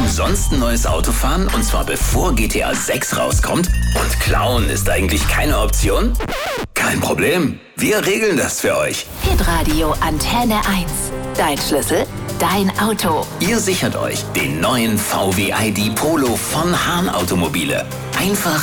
umsonst ein neues Auto fahren und zwar bevor GTA 6 rauskommt? Und klauen ist eigentlich keine Option? Kein Problem, wir regeln das für euch. Hitradio Antenne 1. Dein Schlüssel, dein Auto. Ihr sichert euch den neuen VW ID Polo von Hahn Automobile. Einfach